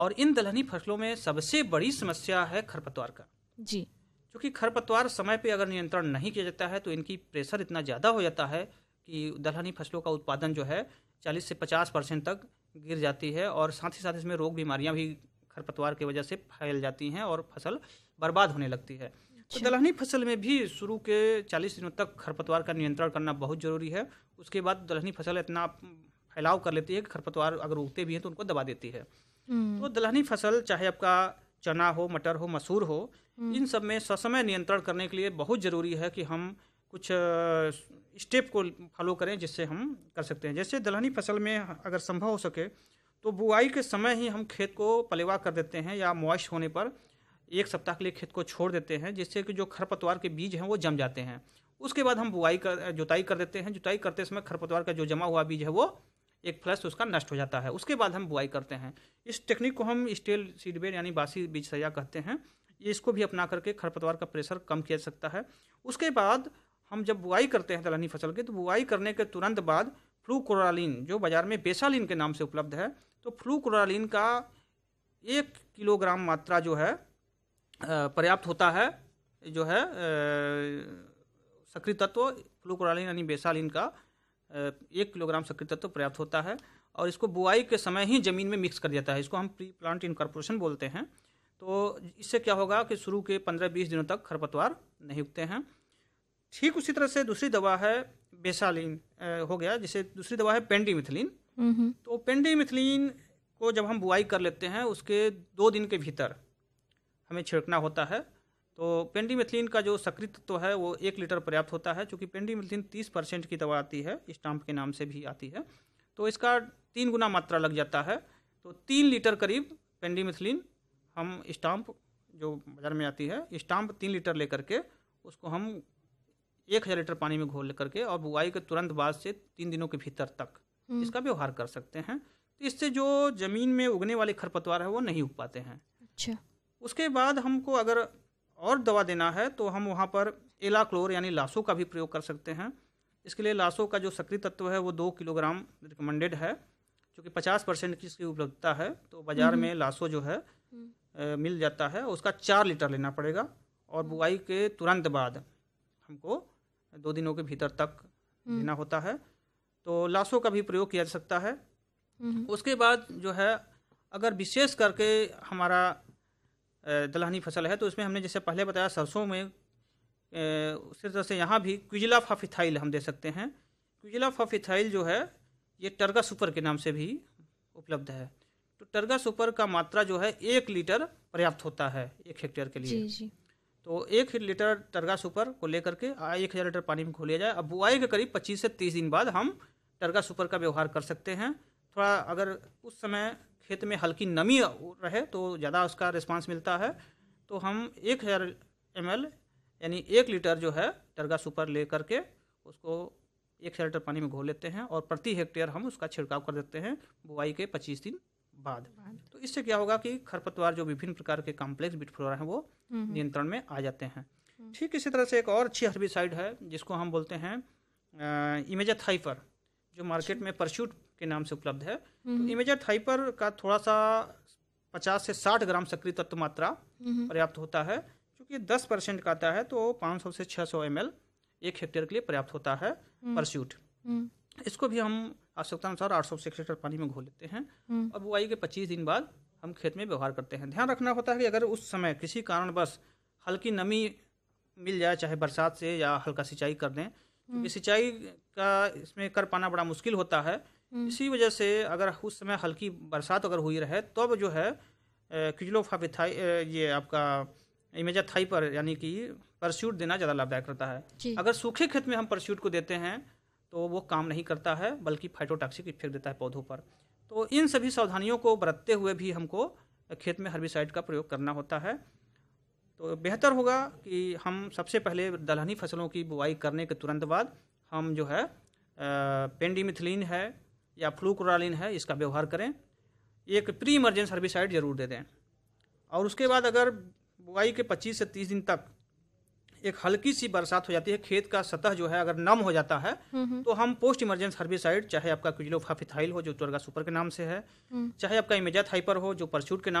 और इन दलहनी फसलों में सबसे बड़ी समस्या है खरपतवार का जी। क्योंकि खरपतवार समय पे अगर नियंत्रण नहीं किया जाता है तो इनकी प्रेशर इतना ज़्यादा हो जाता है कि दलहनी फसलों का उत्पादन जो है 40 से 50% तक गिर जाती है और साथ ही साथ इसमें रोग बीमारियां भी खरपतवार की वजह से फैल जाती हैं और फसल बर्बाद होने लगती है। तो अच्छा। दलहनी फसल में भी शुरू के 40 दिनों तक खरपतवार का नियंत्रण करना बहुत ज़रूरी है। उसके बाद दलहनी फसल इतना फैलाव कर लेती है कि खरपतवार अगर उगते भी हैं तो उनको दबा देती है। तो दलहनी फसल चाहे आपका चना हो, मटर हो, मसूर हो, इन सब में ससमय नियंत्रण करने के लिए बहुत ज़रूरी है कि हम कुछ स्टेप को फॉलो करें जिससे हम कर सकते हैं। जैसे दलहनी फसल में अगर संभव हो सके तो बुआई के समय ही हम खेत को पलेवा कर देते हैं या मॉइस्ट होने पर 1 सप्ताह के लिए खेत को छोड़ देते हैं जिससे कि जो खरपतवार के बीज हैं वो जम जाते हैं। उसके बाद हम जुताई कर देते हैं। जुताई करते समय खरपतवार का जो जमा हुआ बीज है वो एक फ्लश उसका नष्ट हो जाता है। उसके बाद हम बुआई करते हैं। इस टेक्निक को हम स्टेल सीडबेड यानी बासी बीज सैया कहते हैं। इसको भी अपना करके खरपतवार का प्रेशर कम किया जा सकता है। उसके बाद हम जब बुआई करते हैं दलहनी फसल की तो बुआई करने के तुरंत बाद फ्लूक्लोरालीन जो बाज़ार में बेसालीन के नाम से उपलब्ध है, तो फ्लूक्लोरालीन का 1 किलोग्राम मात्रा जो है पर्याप्त होता है। जो है सक्रिय तत्व फ्लूक्लोरालीन यानी बेसालीन का 1 किलोग्राम सक्रिय तत्व पर्याप्त होता है और इसको बुआई के समय ही ज़मीन में मिक्स कर दिया जाता है। इसको हम प्री प्लांट इनकॉर्पोरेशन बोलते हैं। तो इससे क्या होगा कि शुरू के 15-20 दिनों तक खरपतवार नहीं उगते हैं। ठीक उसी तरह से दूसरी दवा है बेसालीन हो गया, जिसे दूसरी दवा है पेंडिमिथिलीन। तो पेंडिमिथिलीन को जब हम बुआई कर लेते हैं उसके 2 दिन के भीतर हमें छिड़कना होता है। तो पेंडिमिथिलीन का जो सक्रिय तत्व है वो 1 लीटर पर्याप्त होता है। चूँकि पेंडिमिथिलीन 30% की दवा आती है, स्टाम्प के नाम से भी आती है, तो इसका 3 गुना मात्रा लग जाता है। तो 3 लीटर करीब पेंडिमिथिलीन हम स्टाम्प जो बाज़ार में आती है, स्टाम्प 3 लीटर लेकर के उसको हम 1000 लीटर पानी में घोल करके और बुआई के तुरंत बाद से 3 दिनों के भीतर तक इसका व्यवहार कर सकते हैं। तो इससे जो ज़मीन में उगने वाले खरपतवार है वो नहीं उग पाते हैं। अच्छा। उसके बाद हमको अगर और दवा देना है तो हम वहाँ पर एलाक्लोर यानी लासो का भी प्रयोग कर सकते हैं। इसके लिए लासो का जो सक्रिय तत्व है वो 2 किलोग्राम रिकमेंडेड है। चूँकि 50% की इसकी उपलब्धता है तो बाज़ार में लासो जो है मिल जाता है। उसका 4 लीटर लेना पड़ेगा और बुआई के तुरंत बाद हमको 2 दिनों के भीतर तक लेना होता है। तो लासो का भी प्रयोग किया जा सकता है। उसके बाद जो है अगर विशेष करके हमारा दलहनी फसल है तो इसमें हमने जैसे पहले बताया सरसों में उसी तरह से यहाँ भी क्विजिला फाफिथाइल हम दे सकते हैं। क्विजिला फाफिथाइल जो है ये टर्गा सुपर के नाम से भी उपलब्ध है। तो टर्गा सुपर का मात्रा जो है 1 लीटर पर्याप्त होता है 1 हेक्टेयर के लिए। जी। तो 1 लीटर टर्गा सुपर को लेकर के 1000 लीटर पानी में घोलिया जाए। अब बुआई के करीब 25 से 30 दिन बाद हम टर्गा सुपर का व्यवहार कर सकते हैं। थोड़ा अगर उस समय खेत में हल्की नमी रहे तो ज़्यादा उसका रिस्पांस मिलता है। तो हम 1000 ml यानी 1 लीटर जो है टर्गा सुपर ले करके उसको 1000 लीटर पानी में घोल लेते हैं और प्रति हेक्टेयर हम उसका छिड़काव कर देते हैं बुआई के 25 दिन बाद। तो इससे क्या होगा कि खरपतवार जो विभिन्न प्रकार के कॉम्प्लेक्स बीट फ्लोरा हैं वो नियंत्रण में आ जाते हैं। ठीक इसी तरह से एक और अच्छी हर्बिसाइड है जिसको हम बोलते हैं इमेजाथाइपर, जो मार्केट में परस्यूट के नाम से उपलब्ध है। तो इमेजाथाइपर का थोड़ा सा 50 से 60 ग्राम सक्रिय तत्व मात्रा पर्याप्त होता है। क्योंकि 10% का आता है तो 500 से 600 ml 1 हेक्टेयर के लिए पर्याप्त होता है परस्यूट। इसको भी हम आवश्यकता अनुसार 800 से 1 लीटर पानी में घोल लेते हैं और बुआई के 25 दिन बाद हम खेत में व्यवहार करते हैं। ध्यान रखना होता है कि अगर उस समय किसी कारणवश हल्की नमी मिल जाए, चाहे बरसात से या हल्का सिंचाई कर दें, क्योंकि सिंचाई का इसमें कर पाना बड़ा मुश्किल होता है। इसी वजह से अगर उस समय हल्की बरसात अगर हुई रहे तब जो है क्विजिलोफाफिथाइल ये आपका इमेजाथाइपर यानी कि परस्यूट देना ज़्यादा लाभदायक रहता है। अगर सूखे खेत में हम परस्यूट को देते हैं तो वो काम नहीं करता है बल्कि फाइटोटॉक्सिक इफेक्ट देता है पौधों पर। तो इन सभी सावधानियों को बरतते हुए भी हमको खेत में हर्बिसाइड का प्रयोग करना होता है। तो बेहतर होगा कि हम सबसे पहले दलहनी फसलों की बुआई करने के तुरंत बाद हम जो है पेंडिमिथिलीन है या फ्लूक्लोरालीन है इसका व्यवहार करें। एक प्री इमरजेंस हर्बिसाइड ज़रूर दे दें और उसके बाद अगर बुआई के 25 से 30 दिन तक एक हल्की सी बरसात हो जाती है, खेत का सतह जो है अगर नम हो जाता है, तो हम पोस्ट इमरजेंस हर्बिसाइड, चाहे आपका क्विजलोफाफिथाइल हो जो टर्गा सुपर के नाम से है, चाहे आपका इमेजाथाइपर हो जो परचूट के नाम